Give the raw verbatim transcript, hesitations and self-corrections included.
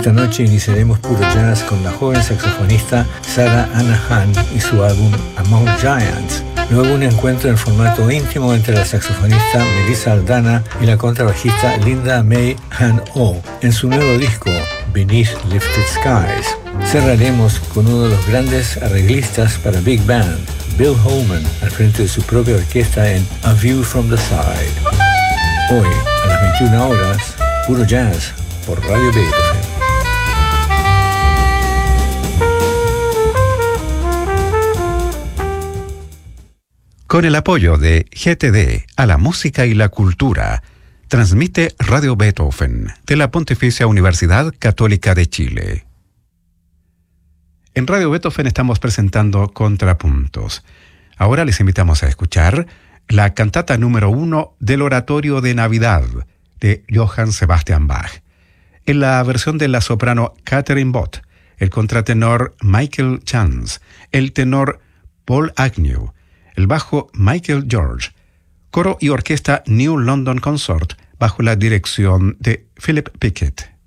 Esta noche iniciaremos Puro Jazz con la joven saxofonista Sarah Anahan y su álbum Among Giants. Luego un encuentro en formato íntimo entre la saxofonista Melissa Aldana y la contrabajista Linda May Han-Oh en su nuevo disco Beneath Lifted Skies. Cerraremos con uno de los grandes arreglistas para Big Band, Bill Holman, al frente de su propia orquesta en A View from the Side. Hoy, a las veintiuna horas, Puro Jazz por Radio Beethoven. Con el apoyo de G T D a la música y la cultura, transmite Radio Beethoven de la Pontificia Universidad Católica de Chile. En Radio Beethoven estamos presentando Contrapuntos. Ahora les invitamos a escuchar la cantata número uno del Oratorio de Navidad de Johann Sebastian Bach, en la versión de la soprano Catherine Bott, el contratenor Michael Chance, el tenor Paul Agnew, el bajo Michael George, coro y orquesta New London Consort bajo la dirección de Philip Pickett.